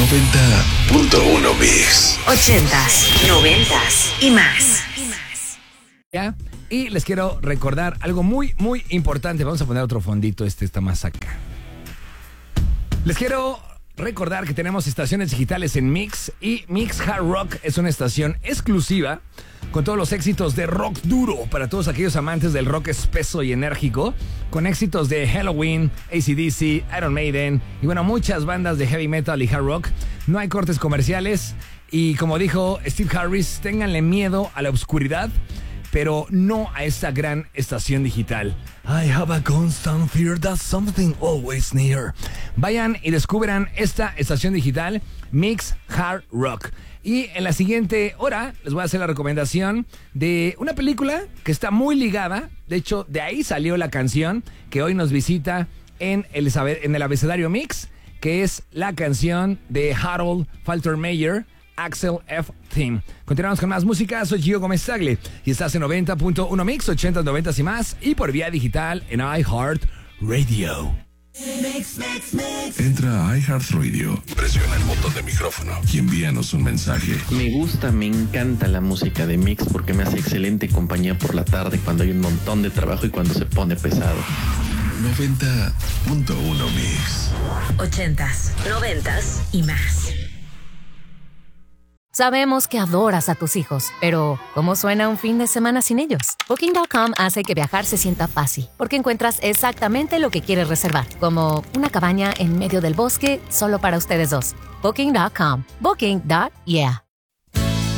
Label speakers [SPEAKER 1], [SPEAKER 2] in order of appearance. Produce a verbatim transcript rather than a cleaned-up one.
[SPEAKER 1] noventa punto uno Mix.
[SPEAKER 2] Ochentas, noventas y más.
[SPEAKER 3] ¿Ya? Y les quiero recordar algo muy, muy importante. Vamos a poner otro fondito, este está más acá. Les quiero recordar que tenemos estaciones digitales en Mix y Mix Hard Rock es una estación exclusiva con todos los éxitos de rock duro para todos aquellos amantes del rock espeso y enérgico, con éxitos de Halloween, A C D C, Iron Maiden y bueno, muchas bandas de heavy metal y hard rock. No hay cortes comerciales y como dijo Steve Harris, ténganle miedo a la oscuridad, pero no a esta gran estación digital. I have a constant fear that something always near. Vayan y descubran esta estación digital, Mix Hard Rock. Y en la siguiente hora les voy a hacer la recomendación de una película que está muy ligada. De hecho, de ahí salió la canción que hoy nos visita en el, en el abecedario Mix, que es la canción de Harold Faltermeyer, Axel F. Theme. Continuamos con más música, soy Gio Gómez Tagle y estás en noventa punto uno Mix, ochenta, noventa y más y por vía digital en iHeartRadio.
[SPEAKER 1] Mix, mix, mix. Entra a iHeartRadio, presiona el botón de micrófono y envíanos un mensaje.
[SPEAKER 4] Me gusta, me encanta la música de Mix porque me hace excelente compañía por la tarde cuando hay un montón de trabajo y cuando se pone pesado.
[SPEAKER 1] noventa punto uno Mix.
[SPEAKER 2] Ochentas, noventas y más.
[SPEAKER 5] Sabemos que adoras a tus hijos, pero ¿cómo suena un fin de semana sin ellos? Booking punto com hace que viajar se sienta fácil, porque encuentras exactamente lo que quieres reservar, como una cabaña en medio del bosque solo para ustedes dos. Booking punto com. Booking. Yeah.